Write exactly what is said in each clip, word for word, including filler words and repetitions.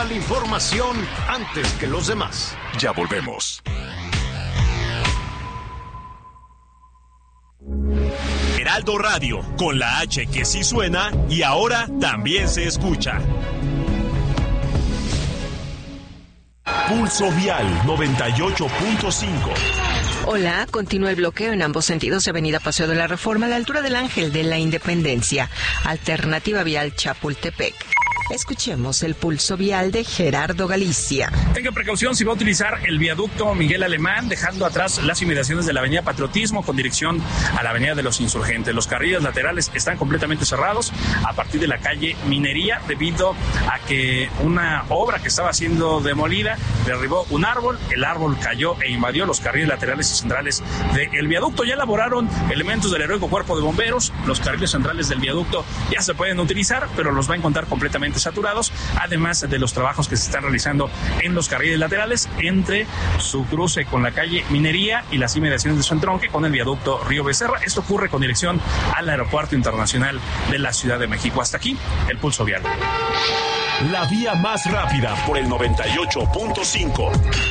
Toda la información antes que los demás. Ya volvemos. Heraldo Radio, con la H que sí suena y ahora también se escucha. Pulso Vial noventa y ocho punto cinco. Hola, continúa el bloqueo en ambos sentidos de Avenida Paseo de la Reforma a la altura del Ángel de la Independencia. Alternativa vial Chapultepec. Escuchemos el pulso vial de Gerardo Galicia. Tenga precaución si va a utilizar el viaducto Miguel Alemán, dejando atrás las inmediaciones de la avenida Patriotismo con dirección a la avenida de los Insurgentes. Los carriles laterales están completamente cerrados a partir de la calle Minería debido a que una obra que estaba siendo demolida derribó un árbol, el árbol cayó e invadió los carriles laterales y centrales del viaducto. Ya elaboraron elementos del heroico cuerpo de bomberos, los carriles centrales del viaducto ya se pueden utilizar, pero los va a encontrar completamente saturados, además de los trabajos que se están realizando en los carriles laterales entre su cruce con la calle Minería y las inmediaciones de su entronque con el viaducto Río Becerra. Esto ocurre con dirección al Aeropuerto Internacional de la Ciudad de México. Hasta aquí el pulso vial. La vía más rápida por el noventa y ocho punto cinco.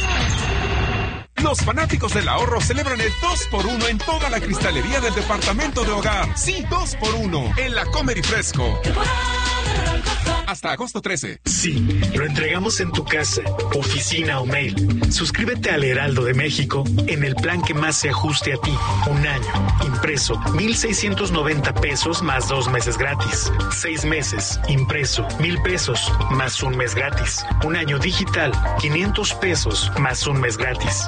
Los fanáticos del ahorro celebran el dos por uno en toda la cristalería del departamento de hogar. Sí, dos por uno en la Comer y Fresco. Hasta agosto trece. Sí, lo entregamos en tu casa, oficina o mail. Suscríbete al Heraldo de México en el plan que más se ajuste a ti. Un año, impreso, mil seiscientos noventa pesos más dos meses gratis. Seis meses, impreso, mil pesos más un mes gratis. Un año digital, quinientos pesos más un mes gratis.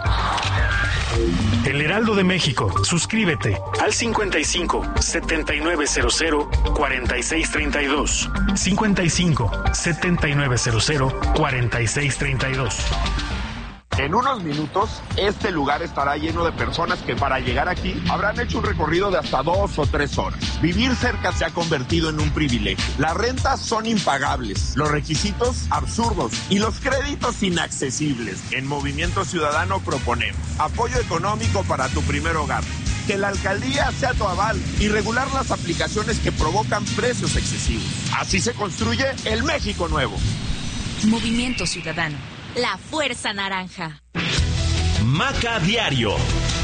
El Heraldo de México. Suscríbete al cincuenta y cinco, setenta y nueve cero cero, cuarenta y seis treinta y dos. cincuenta y cinco, setenta y nueve cero cero, cuarenta y seis treinta y dos. En unos minutos, este lugar estará lleno de personas que para llegar aquí habrán hecho un recorrido de hasta dos o tres horas. Vivir cerca se ha convertido en un privilegio. Las rentas son impagables, los requisitos absurdos y los créditos inaccesibles. En Movimiento Ciudadano proponemos apoyo económico para tu primer hogar, que la alcaldía sea tu aval y regular las aplicaciones que provocan precios excesivos. Así se construye el México nuevo. Movimiento Ciudadano. La Fuerza Naranja. Maca Diario.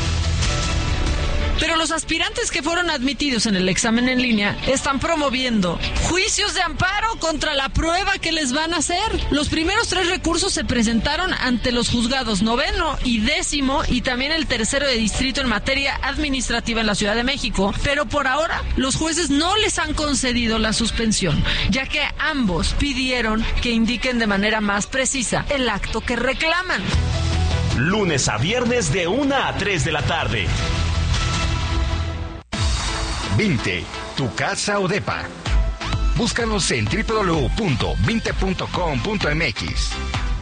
Pero los aspirantes que fueron admitidos en el examen en línea están promoviendo juicios de amparo contra la prueba que les van a hacer. Los primeros tres recursos se presentaron ante los juzgados noveno y décimo y también el tercero de distrito en materia administrativa en la Ciudad de México. Pero por ahora los jueces no les han concedido la suspensión, ya que ambos pidieron que indiquen de manera más precisa el acto que reclaman. Lunes a viernes de una a tres de la tarde. Vinte, tu casa o depa. Búscanos en doble u doble u doble u punto vinte punto com punto m x.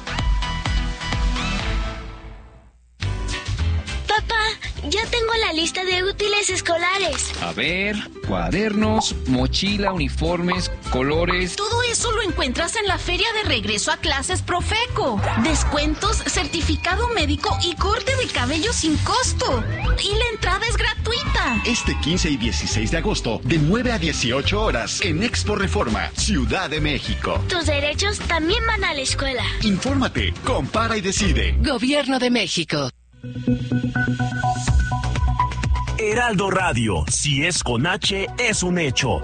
Papá, ya tengo la lista de útiles escolares. A ver, cuadernos, mochila, uniformes, colores. Todo eso lo encuentras en la feria de regreso a clases Profeco. Descuentos, certificado médico y corte de cabello sin costo. Y la entrada es gratuita. Este quince y dieciséis de agosto, de nueve a dieciocho horas, en Expo Reforma, Ciudad de México. Tus derechos también van a la escuela. Infórmate, compara y decide. Gobierno de México. Heraldo Radio, si es con H, es un hecho.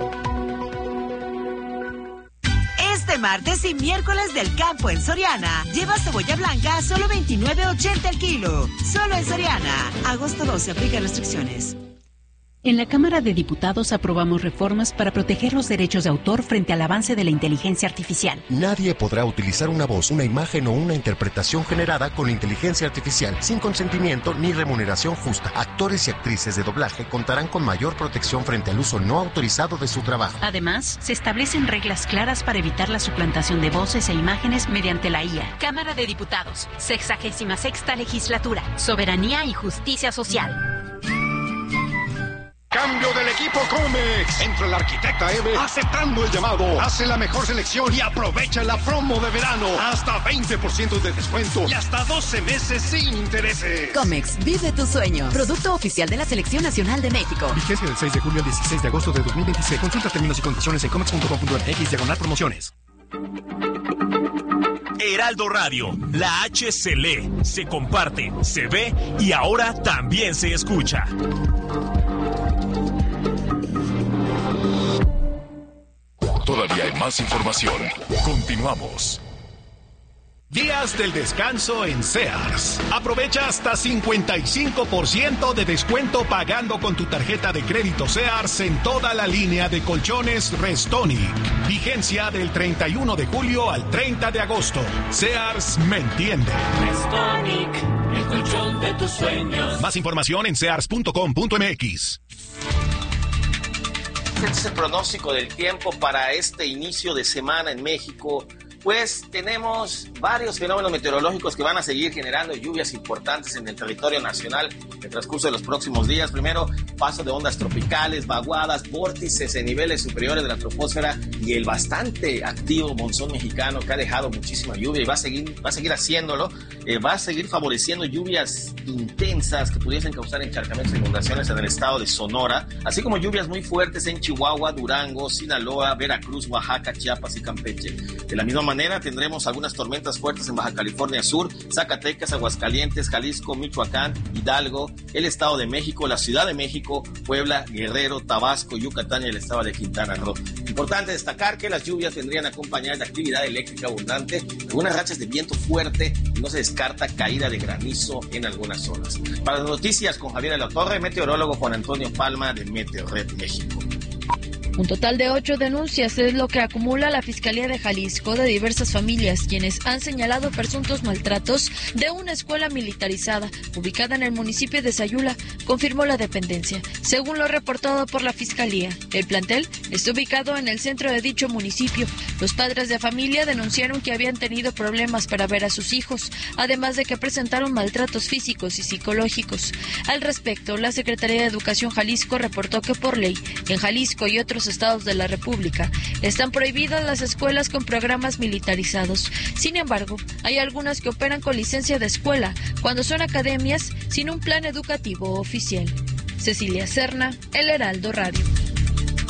Este martes y miércoles del campo en Soriana, lleva cebolla blanca a solo veintinueve ochenta el kilo. Solo en Soriana. Agosto doce, aplica restricciones. En la Cámara de Diputados aprobamos reformas para proteger los derechos de autor frente al avance de la inteligencia artificial. Nadie podrá utilizar una voz, una imagen o una interpretación generada con inteligencia artificial sin consentimiento ni remuneración justa. Actores y actrices de doblaje contarán con mayor protección frente al uso no autorizado de su trabajo. Además, se establecen reglas claras para evitar la suplantación de voces e imágenes mediante la I A. Cámara de Diputados, sexagésima sexta legislatura, soberanía y justicia social. Cambio del equipo Comex. Entra el arquitecta Eve aceptando el llamado. Hace la mejor selección y aprovecha la promo de verano. Hasta veinte por ciento de descuento y hasta doce meses sin intereses. Comex, vive tu sueño. Producto oficial de la Selección Nacional de México. Vigencia del seis de julio al dieciséis de agosto de dos mil veintiséis. Consulta términos y condiciones en comex punto com punto m x diagonal promociones. Heraldo Radio, la H se lee, se comparte, se ve y ahora también se escucha. Todavía hay más información. Continuamos. Días del descanso en Sears. Aprovecha hasta cincuenta y cinco por ciento de descuento pagando con tu tarjeta de crédito Sears en toda la línea de colchones Restonic. Vigencia del treinta y uno de julio al treinta de agosto. Sears me entiende. Restonic, el colchón de tus sueños. Más información en sears punto com punto m x. Este es el pronóstico del tiempo para este inicio de semana en México. Pues tenemos varios fenómenos meteorológicos que van a seguir generando lluvias importantes en el territorio nacional en el transcurso de los próximos días. Primero, paso de ondas tropicales, vaguadas, vórtices en niveles superiores de la troposfera y el bastante activo monzón mexicano que ha dejado muchísima lluvia y va a seguir, va a seguir haciéndolo. Eh, va a seguir favoreciendo lluvias intensas que pudiesen causar encharcamientos e inundaciones en el estado de Sonora, así como lluvias muy fuertes en Chihuahua, Durango, Sinaloa, Veracruz, Oaxaca, Chiapas y Campeche. De la misma manera tendremos algunas tormentas fuertes en Baja California Sur, Zacatecas, Aguascalientes, Jalisco, Michoacán, Hidalgo, el Estado de México, la Ciudad de México, Puebla, Guerrero, Tabasco, Yucatán y el Estado de Quintana Roo. Importante destacar que las lluvias vendrían acompañadas de actividad eléctrica abundante, algunas rachas de viento fuerte y no se descarta caída de granizo en algunas zonas. Para las noticias con Javier de la Torre, meteorólogo Juan Antonio Palma de Meteorred México. Un total de ocho denuncias es lo que acumula la Fiscalía de Jalisco de diversas familias, quienes han señalado presuntos maltratos de una escuela militarizada ubicada en el municipio de Sayula, confirmó la dependencia. Según lo reportado por la Fiscalía, el plantel está ubicado en el centro de dicho municipio. Los padres de familia denunciaron que habían tenido problemas para ver a sus hijos, además de que presentaron maltratos físicos y psicológicos. Al respecto, la Secretaría de Educación Jalisco reportó que por ley, en Jalisco y otros estados de la República, están prohibidas las escuelas con programas militarizados. Sin embargo, hay algunas que operan con licencia de escuela, cuando son academias sin un plan educativo oficial. Cecilia Serna, El Heraldo Radio.